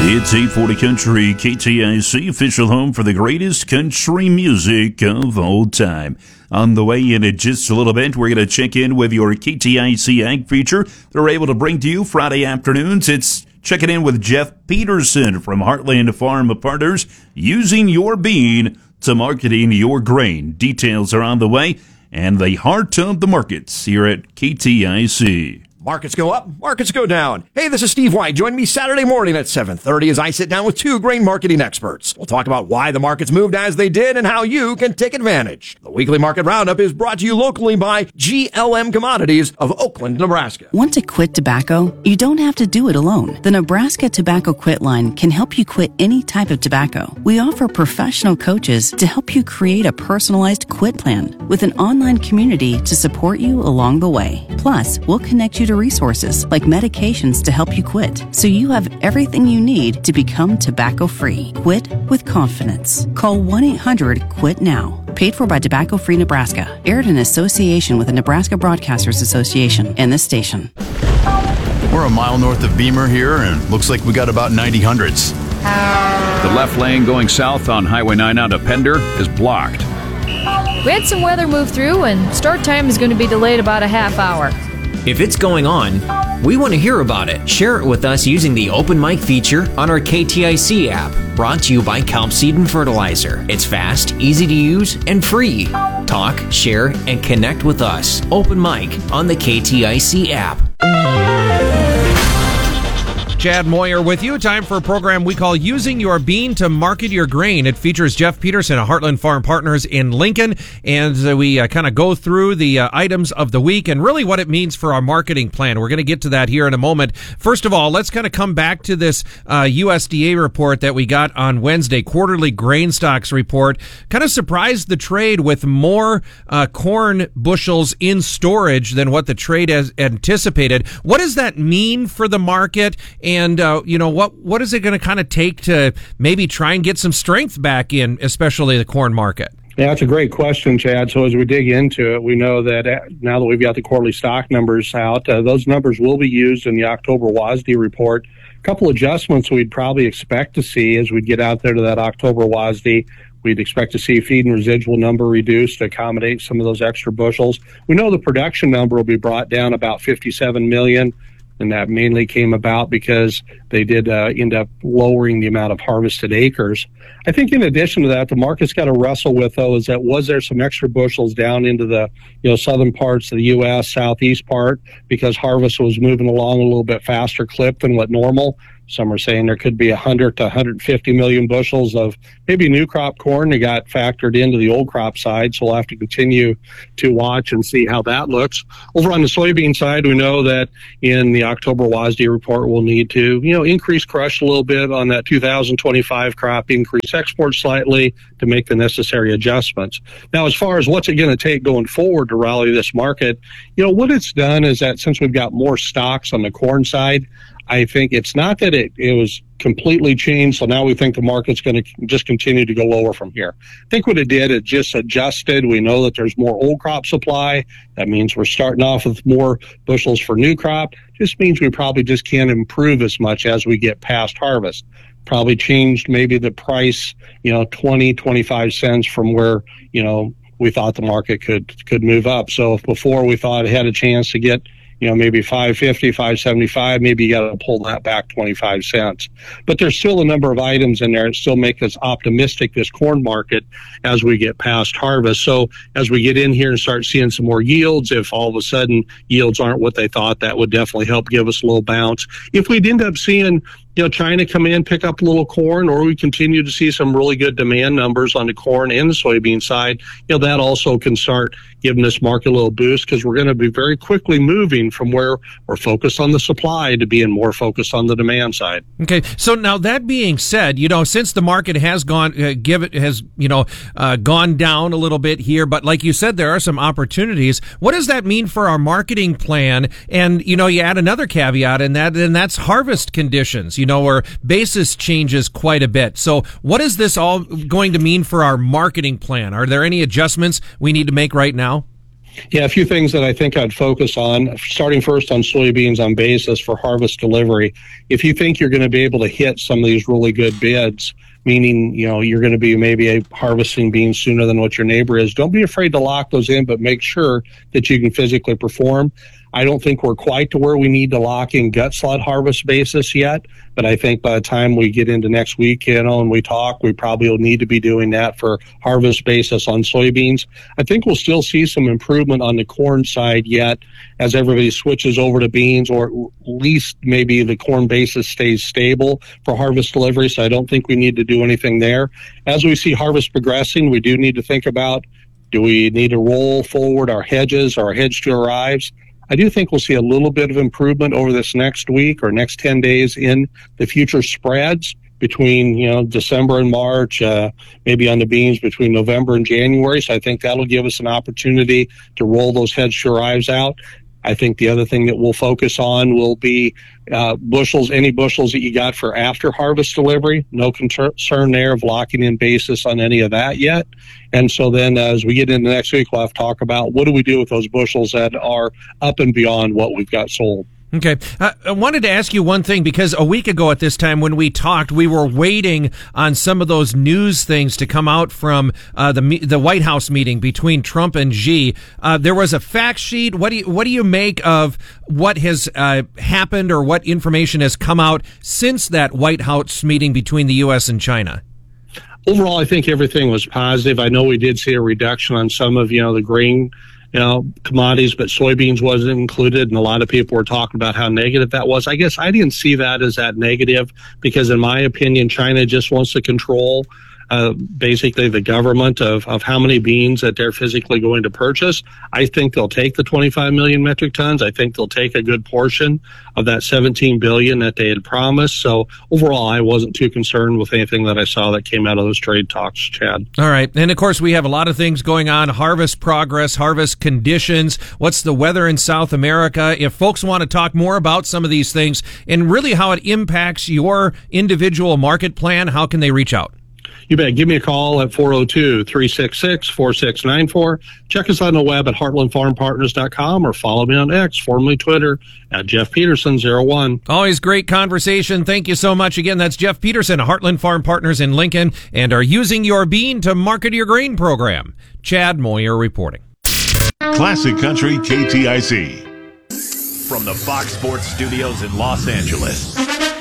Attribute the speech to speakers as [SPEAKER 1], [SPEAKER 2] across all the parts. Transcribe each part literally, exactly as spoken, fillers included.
[SPEAKER 1] It's eight forty Country, K T I C, official home for the greatest country music of all time. On the way in in just a little bit, we're going to check in with your K T I C Ag feature they're able to bring to you Friday afternoons. It's checking in with Jeff Peterson from Heartland Farm Partners, using your bean to marketing your grain. Details are on the way, and the heart of the markets here at K T I C.
[SPEAKER 2] Markets go up, markets go down. Hey, this is Steve White. Join me Saturday morning at seven thirty as I sit down with two grain marketing experts. We'll talk about why the markets moved as they did and how you can take advantage. The weekly market roundup is brought to you locally by G L M Commodities of Oakland, Nebraska.
[SPEAKER 3] Want to quit tobacco? You don't have to do it alone. The Nebraska Tobacco Quit Line can help you quit any type of tobacco. We offer professional coaches to help you create a personalized quit plan with an online community to support you along the way. Plus, we'll connect you to resources like medications to help you quit, so you have everything you need to become tobacco free. Quit with confidence. Call one eight hundred quit now. Paid for by Tobacco Free Nebraska. Aired in association with the Nebraska Broadcasters Association and this station.
[SPEAKER 4] We're a mile north of Beamer here, and looks like we got about ninety hundreds.
[SPEAKER 5] The left lane going south on Highway nine out of Pender is blocked.
[SPEAKER 6] We had some weather move through, and start time is going to be delayed about a half hour.
[SPEAKER 7] If it's going on, we want to hear about it. Share it with us using the Open Mic feature on our K T I C app. Brought to you by Kelp Seed and Fertilizer. It's fast, easy to use, and free. Talk, share, and connect with us. Open Mic on the K T I C app.
[SPEAKER 8] Chad Moyer with you. Time for a program we call Using Your Bean to Market Your Grain. It features Jeff Peterson of Heartland Farm Partners in Lincoln, and uh, we uh, kind of go through the uh, items of the week and really what it means for our marketing plan. We're going to get to that here in a moment. First of all, let's kind of come back to this uh, U S D A report that we got on Wednesday, quarterly grain stocks report. Kind of surprised the trade with more uh, corn bushels in storage than what the trade has anticipated. What does that mean for the market? And, uh, you know, what what is it going to kind of take to maybe try and get some strength back in, especially the corn market?
[SPEAKER 9] Yeah, that's a great question, Chad. So as we dig into it, we know that now that we've got the quarterly stock numbers out, uh, those numbers will be used in the October W A S D report. A couple adjustments we'd probably expect to see as we get out there to that October W A S D. We'd expect to see feed and residual number reduced to accommodate some of those extra bushels. We know the production number will be brought down about fifty-seven million. And that mainly came about because they did uh, end up lowering the amount of harvested acres. I think in addition to that, the market's got to wrestle with, though, is that was there some extra bushels down into the you know southern parts of the U S, southeast part, because harvest was moving along a little bit faster clip than what normal. Some are saying there could be one hundred to one hundred fifty million bushels of maybe new crop corn that got factored into the old crop side. So we'll have to continue to watch and see how that looks. Over on the soybean side, we know that in the October W A S D report, we'll need to, you know, increase crush a little bit on that two thousand twenty-five crop, increase export slightly to make the necessary adjustments. Now, as far as what's it going to take going forward to rally this market, you know, what it's done is that since we've got more stocks on the corn side, I think it's not that it, it was completely changed, so now we think the market's going to just continue to go lower from here. I think what it did, it just adjusted. We know that there's more old crop supply. That means we're starting off with more bushels for new crop. Just means we probably just can't improve as much as we get past harvest. Probably changed maybe the price, you know, twenty, twenty-five cents from where, you know, we thought the market could could move up. So if before we thought it had a chance to get, you know, maybe five fifty, five seventy-five, maybe you got to pull that back twenty-five cents. But there's still a number of items in there that still make us optimistic, this corn market, as we get past harvest. So as we get in here and start seeing some more yields, if all of a sudden yields aren't what they thought, that would definitely help give us a little bounce. If we'd end up seeing, you know, China come in, pick up a little corn, or we continue to see some really good demand numbers on the corn and the soybean side, you know, that also can start giving this market a little boost, because we're going to be very quickly moving from where we're focused on the supply to being more focused on the demand side.
[SPEAKER 8] Okay, so now that being said, you know, since the market has gone, uh, give it has, you know, uh, gone down a little bit here, but like you said, there are some opportunities. What does that mean for our marketing plan? And, you know, you add another caveat in that, and that's harvest conditions, you know, or basis changes quite a bit. So what is this all going to mean for our marketing plan? Are there any adjustments we need to make right now?
[SPEAKER 9] Yeah, a few things that I think I'd focus on, starting first on soybeans on basis for harvest delivery. If you think you're going to be able to hit some of these really good bids, meaning, you know, you're going to be maybe a harvesting beans sooner than what your neighbor is, don't be afraid to lock those in, but make sure that you can physically perform. I don't think we're quite to where we need to lock in gut slot harvest basis yet, but I think by the time we get into next week, you know, and we talk, we probably will need to be doing that for harvest basis on soybeans. I think we'll still see some improvement on the corn side yet as everybody switches over to beans, or at least maybe the corn basis stays stable for harvest delivery. So I don't think we need to do anything there. As we see harvest progressing, we do need to think about, do we need to roll forward our hedges, our hedge to arrives? I do think we'll see a little bit of improvement over this next week or next ten days in the future spreads between, you know, December and March, uh, maybe on the beans between November and January. So I think that'll give us an opportunity to roll those hedge to arrives out. I think the other thing that we'll focus on will be uh, bushels, any bushels that you got for after harvest delivery. No concern there of locking in basis on any of that yet. And so then uh, as we get into next week, we'll have to talk about what do we do with those bushels that are up and beyond what we've got sold.
[SPEAKER 8] Okay. Uh, I wanted to ask you one thing, because a week ago at this time when we talked, we were waiting on some of those news things to come out from uh, the the White House meeting between Trump and Xi. Uh, there was a fact sheet. What do you, what do you make of what has uh, happened, or what information has come out since that White House meeting between the U S and China?
[SPEAKER 9] Overall, I think everything was positive. I know we did see a reduction on some of, you know, the grain, you know, commodities, but soybeans wasn't included, and a lot of people were talking about how negative that was. I guess I didn't see that as that negative, because in my opinion, China just wants to control uh, basically the government of, of how many beans that they're physically going to purchase. I think they'll take the twenty-five million metric tons. I think they'll take a good portion of that seventeen billion that they had promised. So overall, I wasn't too concerned with anything that I saw that came out of those trade talks, Chad.
[SPEAKER 8] All right. And of course, we have a lot of things going on: harvest progress, harvest conditions. What's the weather in South America? If folks want to talk more about some of these things and really how it impacts your individual market plan, how can they reach out?
[SPEAKER 9] You bet. Give me a call at four oh two, three six six, four six nine four. Check us out on the web at heartland farm partners dot com, or follow me on X, formerly Twitter, at Jeff Peterson zero one.
[SPEAKER 8] Always great conversation. Thank you so much. Again, that's Jeff Peterson, Heartland Farm Partners in Lincoln, and our Using Your Bean to Market Your Grain program. Chad Moyer reporting.
[SPEAKER 10] Classic Country K T I C.
[SPEAKER 11] From the Fox Sports Studios in Los Angeles,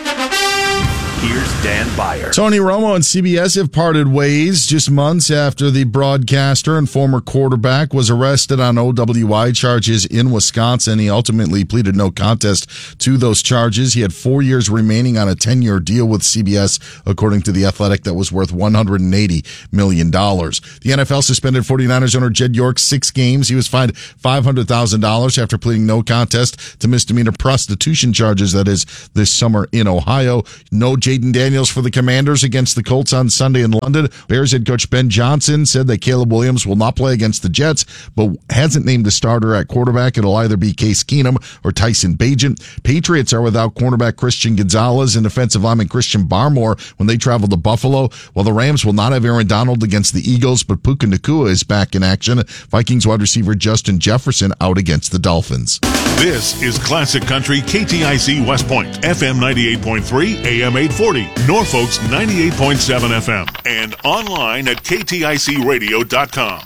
[SPEAKER 11] here's Dan Beyer.
[SPEAKER 12] Tony Romo and C B S have parted ways just months after the broadcaster and former quarterback was arrested on O W I charges in Wisconsin. He ultimately pleaded no contest to those charges. He had four years remaining on a ten-year deal with C B S, according to The Athletic, that was worth one hundred eighty million dollars. The N F L suspended forty-niners owner Jed York six games. He was fined five hundred thousand dollars after pleading no contest to misdemeanor prostitution charges, that is, this summer in Ohio. No Jaden Daniels for the Commanders against the Colts on Sunday in London. Bears head coach Ben Johnson said that Caleb Williams will not play against the Jets, but hasn't named a starter at quarterback. It'll either be Case Keenum or Tyson Bagent. Patriots are without cornerback Christian Gonzalez and defensive lineman Christian Barmore when they travel to Buffalo, while the Rams will not have Aaron Donald against the Eagles, but Puka Nacua is back in action. Vikings wide receiver Justin Jefferson out against the Dolphins.
[SPEAKER 10] This is Classic Country K T I C West Point, F M ninety-eight point three, A M eight forty, Norfolk's ninety-eight point seven F M, and online at K T I C radio dot com.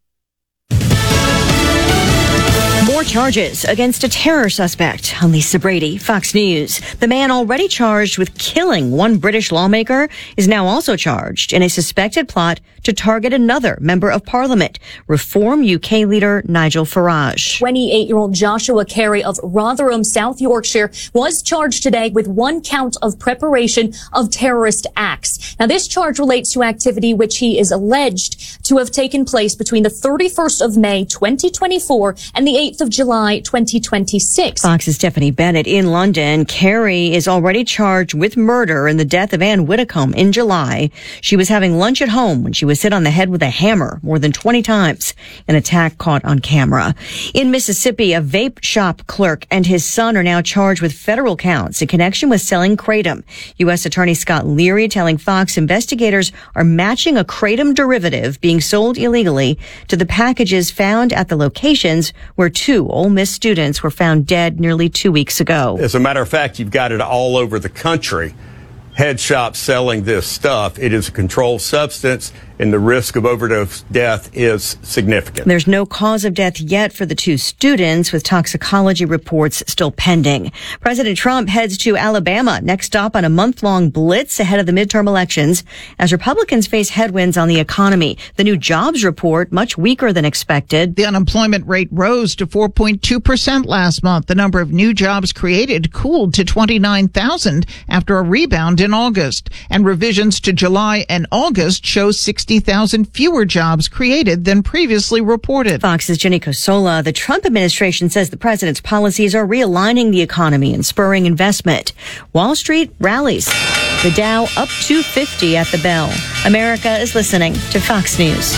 [SPEAKER 13] More charges against a terror suspect. I'm Lisa Brady, Fox News. The man already charged with killing one British lawmaker is now also charged in a suspected plot to target another member of parliament, Reform U K leader Nigel Farage.
[SPEAKER 14] twenty-eight-year-old Joshua Carey of Rotherham, South Yorkshire, was charged today with one count of preparation of terrorist acts. Now, this charge relates to activity which he is alleged to have taken place between the thirty-first of May, twenty twenty-four, and the eighth of of July twenty twenty-six.
[SPEAKER 13] Fox's Stephanie Bennett in London. Carey is already charged with murder in the death of Ann Widdecombe in July. She was having lunch at home when she was hit on the head with a hammer more than twenty times. An attack caught on camera. In Mississippi, a vape shop clerk and his son are now charged with federal counts in connection with selling kratom. U S Attorney Scott Leary telling Fox investigators are matching a kratom derivative being sold illegally to the packages found at the locations where two Ole Miss students were found dead nearly two weeks ago.
[SPEAKER 15] As a matter of fact, you've got it all over the country. Head shops selling this stuff. It is a controlled substance, and the risk of overdose death is significant.
[SPEAKER 13] There's no cause of death yet for the two students, with toxicology reports still pending. President Trump heads to Alabama, next stop on a month-long blitz ahead of the midterm elections, as Republicans face headwinds on the economy. The new jobs report, much weaker than expected.
[SPEAKER 16] The unemployment rate rose to four point two percent last month. The number of new jobs created cooled to twenty-nine thousand after a rebound in August. And revisions to July and August show sixty thousand fewer jobs created than previously reported.
[SPEAKER 13] Fox's Jenny Cosola. The Trump administration says the president's policies are realigning the economy and spurring investment. Wall Street rallies. The Dow up two fifty at the bell. America is listening to Fox News.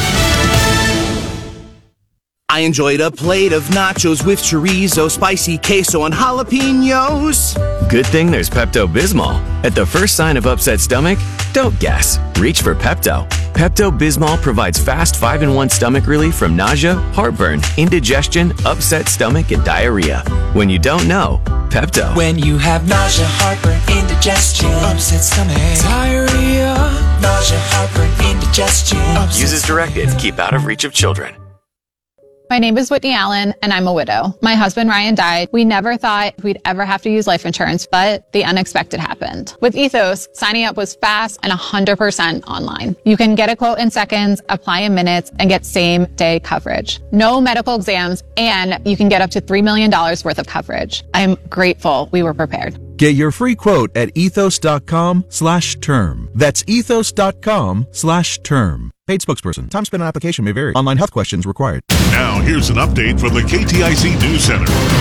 [SPEAKER 17] I enjoyed a plate of nachos with chorizo, spicy queso, and jalapenos.
[SPEAKER 18] Good thing there's Pepto-Bismol. At the first sign of upset stomach, don't guess. Reach for Pepto. Pepto-Bismol provides fast five in one stomach relief from nausea, heartburn, indigestion, upset stomach, and diarrhea. When you don't know, Pepto.
[SPEAKER 19] When you have nausea, heartburn, indigestion, upset stomach, diarrhea, nausea, heartburn, indigestion.
[SPEAKER 18] Use as directed. Keep out of reach of children.
[SPEAKER 20] My name is Whitney Allen, and I'm a widow. My husband, Ryan, died. We never thought we'd ever have to use life insurance, but the unexpected happened. With Ethos, signing up was fast and one hundred percent online. You can get a quote in seconds, apply in minutes, and get same-day coverage. No medical exams, and you can get up to three million dollars worth of coverage. I'm grateful we were prepared.
[SPEAKER 21] Get your free quote at ethos.com slash term. That's ethos.com slash term. Paid spokesperson. Time spent on application may vary. Online health questions required.
[SPEAKER 10] Now, here's an update from the K T I C News Center.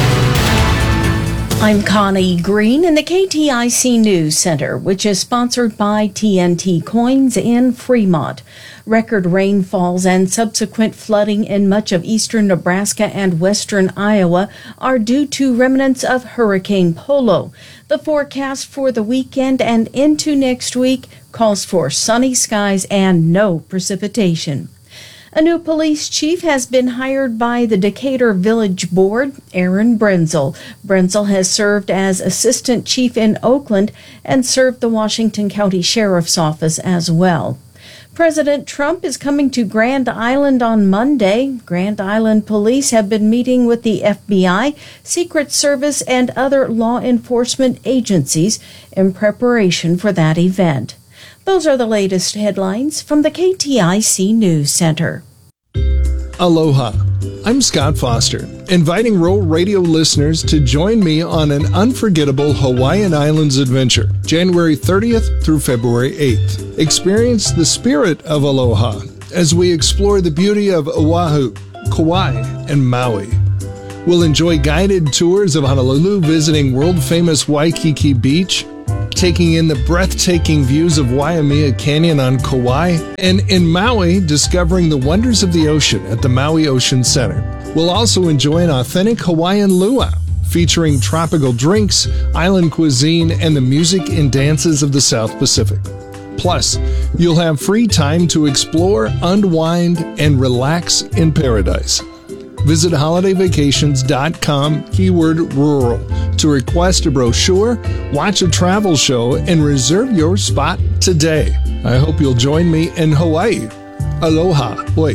[SPEAKER 22] I'm Connie Green in the K T I C News Center, which is sponsored by T N T Coins in Fremont. Record rainfalls and subsequent flooding in much of eastern Nebraska and western Iowa are due to remnants of Hurricane Polo. The forecast for the weekend and into next week calls for sunny skies and no precipitation. A new police chief has been hired by the Decatur Village Board, Aaron Brenzel. Brenzel has served as assistant chief in Oakland and served the Washington County Sheriff's Office as well. President Trump is coming to Grand Island on Monday. Grand Island police have been meeting with the F B I, Secret Service, and other law enforcement agencies in preparation for that event. Those are the latest headlines from the K T I C News Center.
[SPEAKER 23] Aloha. I'm Scott Foster, inviting Roll Radio listeners to join me on an unforgettable Hawaiian Islands adventure, January thirtieth through February eighth. Experience the spirit of aloha as we explore the beauty of Oahu, Kauai, and Maui. We'll enjoy guided tours of Honolulu, visiting world-famous Waikiki Beach, taking in the breathtaking views of Waimea Canyon on Kauai, and in Maui, discovering the wonders of the ocean at the Maui Ocean Center. We'll also enjoy an authentic Hawaiian luau, featuring tropical drinks, island cuisine, and the music and dances of the South Pacific. Plus, you'll have free time to explore, unwind, and relax in paradise. Visit holiday vacations dot com, keyword rural, to request a brochure, watch a travel show, and reserve your spot today. I hope you'll join me in Hawaii. Aloha. Hoi.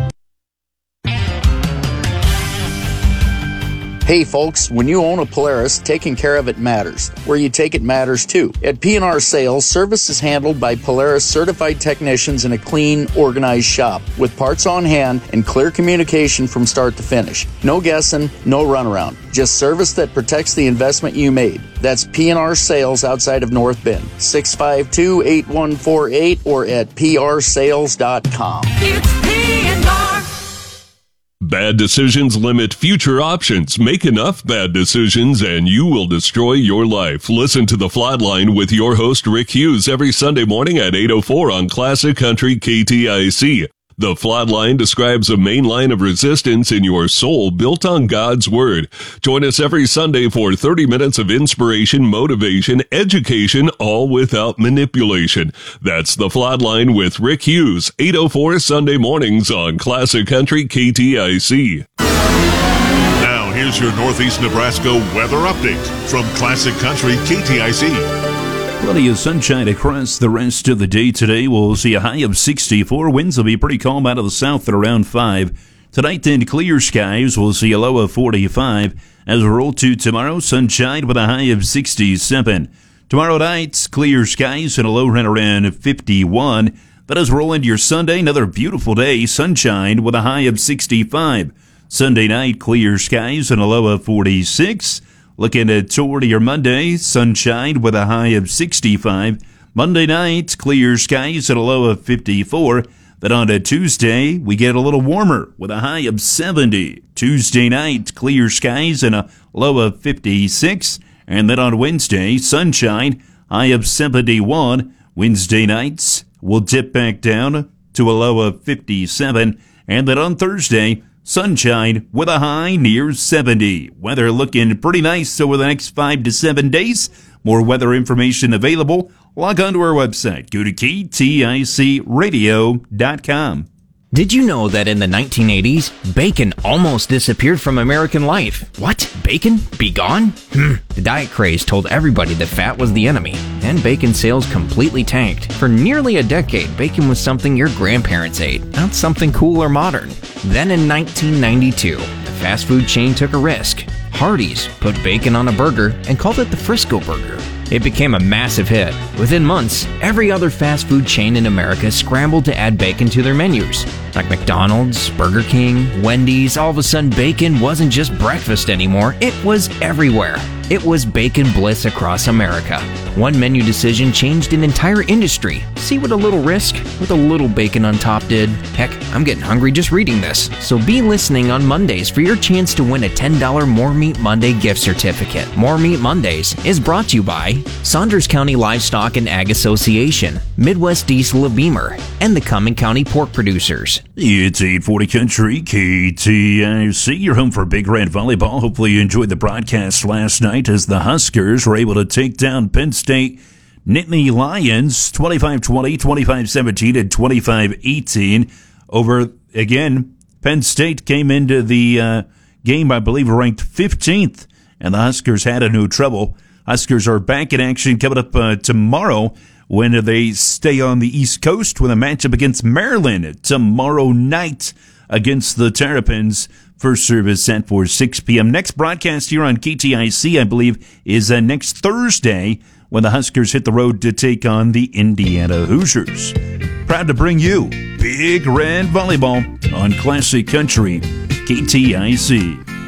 [SPEAKER 24] Hey folks, when you own a Polaris, taking care of it matters. Where you take it matters too. At P and R Sales, service is handled by Polaris certified technicians in a clean, organized shop with parts on hand and clear communication from start to finish. No guessing, no runaround. Just service that protects the investment you made. That's P and R Sales outside of North Bend. six five two, eight one four eight or at P R sales dot com.
[SPEAKER 25] It's P and R.
[SPEAKER 1] Bad decisions limit future options. Make enough bad decisions and you will destroy your life. Listen to The Flatline with your host Rick Hughes every Sunday morning at eight oh four on Classic Country K T I C. The Flatline describes a main line of resistance in your soul built on God's Word. Join us every Sunday for thirty minutes of inspiration, motivation, education, all without manipulation. That's The Flatline with Rick Hughes, eight oh four Sunday mornings on Classic Country K T I C.
[SPEAKER 10] Now, here's your Northeast Nebraska weather update from Classic Country K T I C.
[SPEAKER 2] Plenty of sunshine across the rest of the day today. We'll see a high of sixty-four. Winds will be pretty calm out of the south at around five. Tonight, then, clear skies. We'll see a low of forty-five. As we roll to tomorrow, sunshine with a high of sixty-seven. Tomorrow night, clear skies and a low right around fifty-one. Then as we roll into your Sunday, another beautiful day, sunshine with a high of sixty-five. Sunday night, clear skies and a low of forty-six. Looking at toward your Monday, sunshine with a high of sixty-five. Monday night, clear skies at a low of fifty-four. Then on to Tuesday, we get a little warmer with a high of seventy. Tuesday night, clear skies and a low of fifty-six. And then on Wednesday, sunshine, high of seventy-one. Wednesday nights will dip back down to a low of fifty-seven. And then on Thursday, sunshine with a high near seventy. Weather looking pretty nice over the next five to seven days. More weather information available. Log on to our website. Go to K T I C radio dot com.
[SPEAKER 7] Did you know that in the nineteen eighties, bacon almost disappeared from American life? What? Bacon? Be gone? Hmm. The diet craze told everybody that fat was the enemy, and bacon sales completely tanked. For nearly a decade, bacon was something your grandparents ate, not something cool or modern. Then in nineteen ninety-two, the fast food chain took a risk. Hardee's put bacon on a burger and called it the Frisco Burger. It became a massive hit. Within months, every other fast food chain in America scrambled to add bacon to their menus. Like McDonald's, Burger King, Wendy's, all of a sudden bacon wasn't just breakfast anymore, it was everywhere. It was bacon bliss across America. One menu decision changed an entire industry. See what a little risk with a little bacon on top did? Heck, I'm getting hungry just reading this. So be listening on Mondays for your chance to win a ten dollars More Meat Monday gift certificate. More Meat Mondays is brought to you by Saunders County Livestock and Ag Association, Midwest Diesel of Beamer, and the Cumming County Pork Producers.
[SPEAKER 2] It's eight forty Country K T I C. You're home for Big Red Volleyball. Hopefully you enjoyed the broadcast last night as the Huskers were able to take down Penn State Nittany Lions twenty-five twenty, twenty-five seventeen, and twenty-five eighteen. Over, again, Penn State came into the uh, game, I believe, ranked fifteenth, and the Huskers had a no trouble. Huskers are back in action coming up uh, tomorrow when they stay on the East Coast with a matchup against Maryland tomorrow night against the Terrapins. First service set for six p.m. Next broadcast here on K T I C, I believe, is uh, next Thursday when the Huskers hit the road to take on the Indiana Hoosiers. Proud to bring you Big Red Volleyball on Classic Country K T I C.